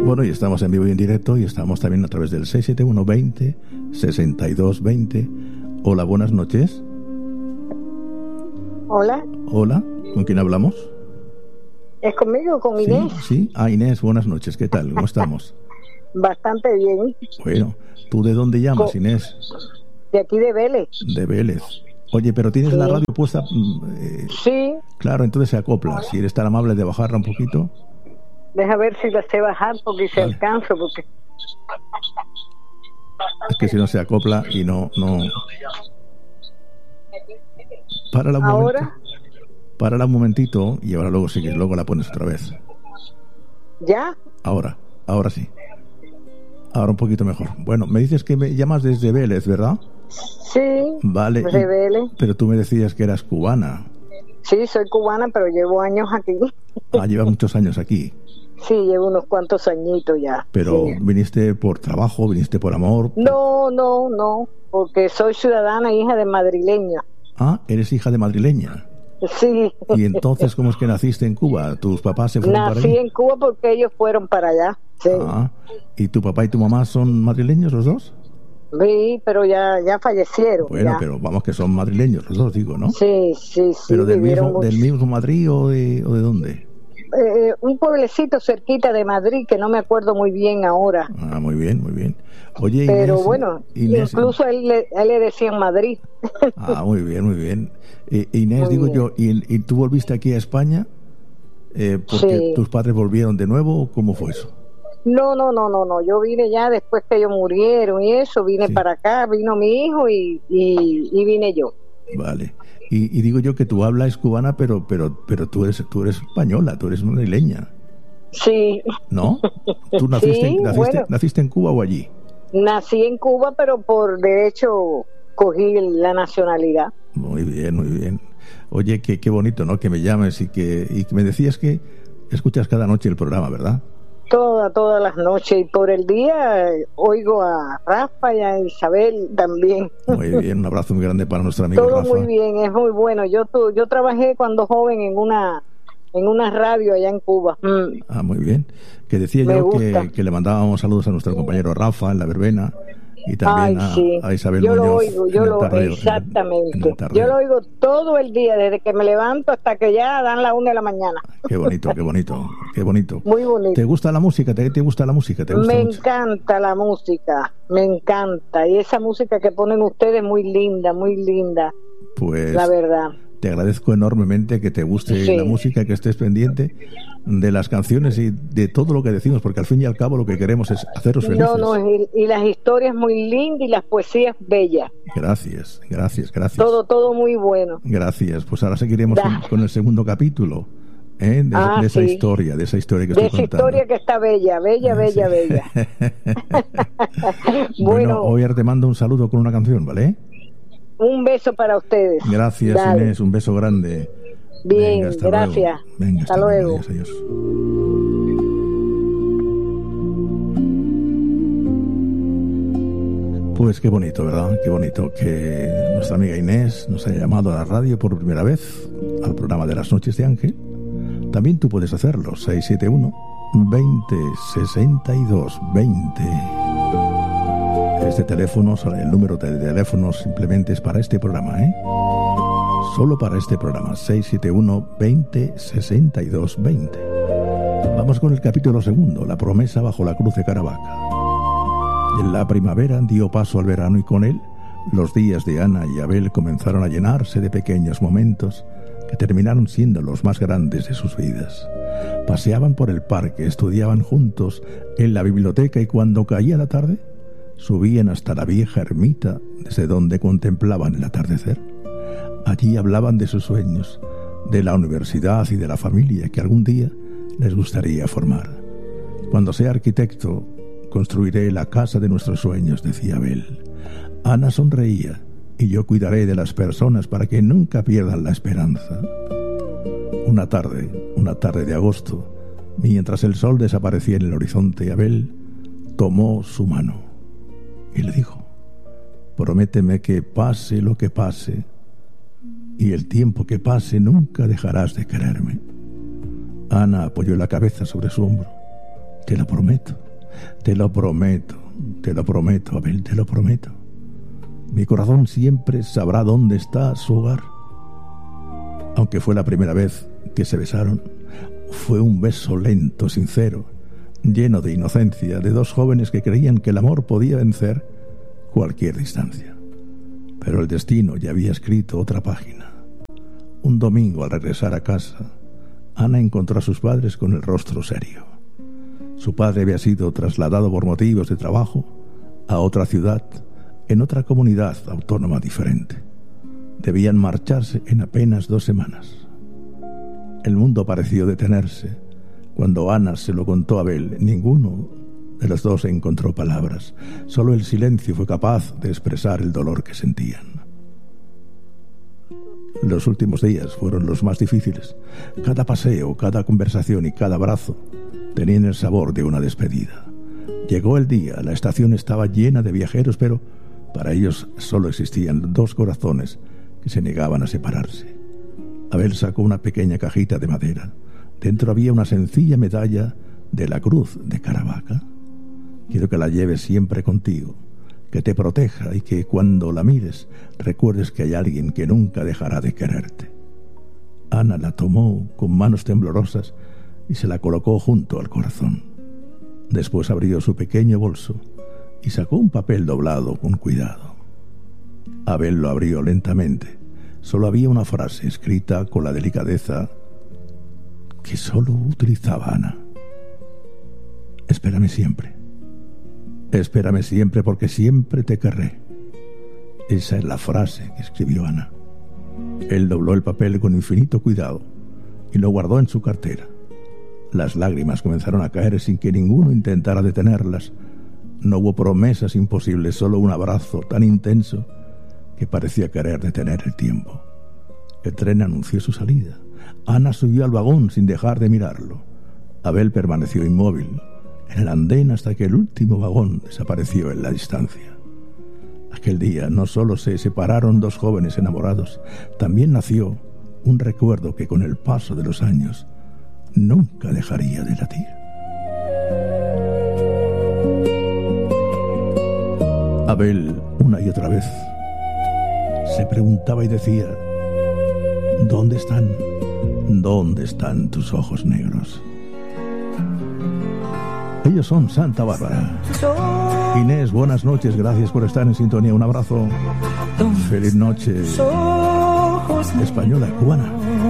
Bueno, y estamos en vivo y en directo y estamos también a través del 671 20 62 20. Hola, buenas noches. Hola. Hola, ¿con quién hablamos? ¿Es conmigo, con Inés? Sí. Ah, Inés, buenas noches. ¿Qué tal? ¿Cómo estamos? Bastante bien. Bueno, ¿tú de dónde llamas, Inés? De aquí de Vélez. De Vélez. Oye, pero tienes la radio puesta. Sí. Claro, entonces se acopla. Si eres tan amable de bajarla un poquito. Deja ver si la sé bajar porque se alcanzo. Porque... Es que si no se acopla y no. Párala un ¿Ahora? momento. Párala un momentito y ahora luego sigues. Luego la pones otra vez. ¿Ya? Ahora sí. Ahora un poquito mejor. Bueno, me dices que me llamas desde Vélez, ¿verdad? Sí. Vale. Desde Vélez. Pero tú me decías que eras cubana. Sí, soy cubana, pero llevo años aquí. Llevas muchos años aquí. Sí, llevo unos cuantos añitos ya. Pero sí. ¿Viniste por trabajo? ¿Viniste por amor? No, porque soy ciudadana, hija de madrileña. Ah, eres hija de madrileña. Sí. ¿Y entonces cómo es que naciste en Cuba? ¿Tus papás se fueron para allá? Nací en Cuba porque ellos fueron para allá. Sí. Ah, ¿y tu papá y tu mamá son madrileños los dos? Sí, pero ya fallecieron. Bueno, ya. pero vamos que son madrileños los dos, digo, ¿no? Sí. ¿Pero del mismo Madrid o de dónde? Un pueblecito cerquita de Madrid que no me acuerdo muy bien ahora. Ah, muy bien. Oye, pero Inés, bueno, Inés, incluso a él le decían Madrid. Ah, muy bien. Inés, muy digo bien. Yo, ¿y tú volviste aquí a España? Porque tus padres volvieron de nuevo, ¿o cómo fue eso? No, yo vine ya después que ellos murieron y eso, vine para acá, vino mi hijo y vine yo. Vale. Y digo yo que tu habla es cubana, pero tú eres española, tú eres madrileña. Sí. ¿No? ¿Tú naciste en Cuba o allí? Nací en Cuba, pero por derecho cogí la nacionalidad. Muy bien. Oye, qué bonito, ¿no? Que me llames y que me decías que escuchas cada noche el programa, ¿verdad? Todas las noches, y por el día oigo a Rafa y a Isabel también. Muy bien, un abrazo muy grande para nuestro amigo Todo Rafa. muy bien, es muy bueno. Yo trabajé cuando joven en una radio allá en Cuba. Ah, muy bien. Que decía yo que le mandábamos saludos a nuestro compañero Rafa en la verbena y también a Isabel yo Muñoz. Yo lo oigo, exactamente. Yo lo oigo todo el día, desde que me levanto hasta que ya dan la 1 de la mañana. Qué bonito. Muy bonito. ¿Te gusta la música? ¿Te gusta la música? Me encanta la música, me encanta. Y esa música que ponen ustedes muy linda. Pues la verdad. Te agradezco enormemente que te guste la música, que estés pendiente de las canciones y de todo lo que decimos, porque al fin y al cabo lo que queremos es haceros felices. Y las historias muy lindas y las poesías bellas. Gracias. Todo muy bueno. Gracias. Pues ahora seguiremos con el segundo capítulo de esa historia que estoy contando. De esa historia que está bella. Bueno, hoy te mando un saludo con una canción, ¿vale? Un beso para ustedes. Gracias, Dale. Inés, un beso grande. Bien, gracias. Venga, hasta luego. Adiós. Pues qué bonito, ¿verdad? Qué bonito que nuestra amiga Inés nos haya llamado a la radio por primera vez al programa de las noches de Ángel. También tú puedes hacerlo, 671 20 62 20. Este teléfono, el número de teléfono simplemente es para este programa, Solo para este programa, 671 20 62 20. Vamos con el capítulo segundo, la promesa bajo la cruz de Caravaca. En la primavera dio paso al verano y con él los días de Ana y Abel comenzaron a llenarse de pequeños momentos que terminaron siendo los más grandes de sus vidas. Paseaban por el parque, estudiaban juntos en la biblioteca y cuando caía la tarde subían hasta la vieja ermita desde donde contemplaban el atardecer. Allí hablaban de sus sueños, de la universidad y de la familia que algún día les gustaría formar. Cuando sea arquitecto, construiré la casa de nuestros sueños, decía Abel. Ana sonreía, y yo cuidaré de las personas para que nunca pierdan la esperanza. Una tarde de agosto, mientras el sol desaparecía en el horizonte, Abel tomó su mano y le dijo: prométeme que pase lo que pase y el tiempo que pase nunca dejarás de quererme. Ana apoyó la cabeza sobre su hombro. Te lo prometo, te lo prometo, te lo prometo, Abel, te lo prometo. Mi corazón siempre sabrá dónde está su hogar. Aunque fue la primera vez que se besaron, fue un beso lento, sincero, lleno de inocencia, de dos jóvenes que creían que el amor podía vencer cualquier distancia. Pero el destino ya había escrito otra página. Un domingo, al regresar a casa, Ana encontró a sus padres con el rostro serio. Su padre había sido trasladado por motivos de trabajo a otra ciudad, en otra comunidad autónoma diferente. Debían marcharse en apenas 2 semanas. El mundo pareció detenerse. Cuando Ana se lo contó a Abel, ninguno de los dos encontró palabras. Solo el silencio fue capaz de expresar el dolor que sentían. Los últimos días fueron los más difíciles. Cada paseo, cada conversación y cada abrazo tenían el sabor de una despedida. Llegó el día, la estación estaba llena de viajeros, pero para ellos solo existían 2 corazones que se negaban a separarse. Abel sacó una pequeña cajita de madera. Dentro había una sencilla medalla de la Cruz de Caravaca. Quiero que la lleves siempre contigo, que te proteja y que cuando la mires recuerdes que hay alguien que nunca dejará de quererte. Ana la tomó con manos temblorosas y se la colocó junto al corazón. Después abrió su pequeño bolso y sacó un papel doblado con cuidado. Abel lo abrió lentamente. Solo había una frase escrita con la delicadeza que solo utilizaba Ana. Espérame siempre. Espérame siempre porque siempre te querré. Esa es la frase que escribió Ana. Él dobló el papel con infinito cuidado y lo guardó en su cartera. Las lágrimas comenzaron a caer sin que ninguno intentara detenerlas. No hubo promesas imposibles, solo un abrazo tan intenso que parecía querer detener el tiempo. El tren anunció su salida. Ana subió al vagón sin dejar de mirarlo. Abel permaneció inmóvil en el andén hasta que el último vagón desapareció en la distancia. Aquel día no solo se separaron 2 jóvenes enamorados, también nació un recuerdo que con el paso de los años nunca dejaría de latir. Abel, una y otra vez, se preguntaba y decía: ¿dónde están? ¿Dónde están tus ojos negros? Ellos son Santa Bárbara. Inés, buenas noches, gracias por estar en sintonía. Un abrazo. Feliz noche. Española cubana.